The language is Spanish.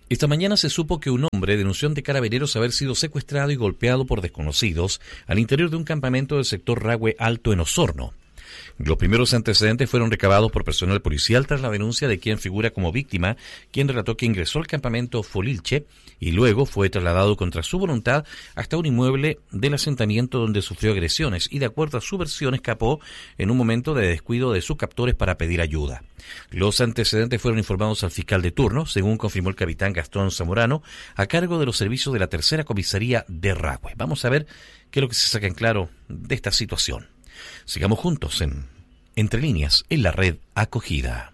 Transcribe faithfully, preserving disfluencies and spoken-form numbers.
Esta mañana se supo que un hombre denunció ante Carabineros haber sido secuestrado y golpeado por desconocidos al interior de un campamento del sector Rahue Alto en Osorno. Los primeros antecedentes fueron recabados por personal policial tras la denuncia de quien figura como víctima, quien relató que ingresó al campamento Folilche y luego fue trasladado contra su voluntad hasta un inmueble del asentamiento donde sufrió agresiones y, de acuerdo a su versión, escapó en un momento de descuido de sus captores para pedir ayuda. Los antecedentes fueron informados al fiscal de turno, según confirmó el capitán Gastón Zamorano, a cargo de los servicios de la tercera comisaría de Rahue. Vamos a ver qué es lo que se saca en claro de esta situación. Sigamos juntos en Entre Líneas, en la red Acogida.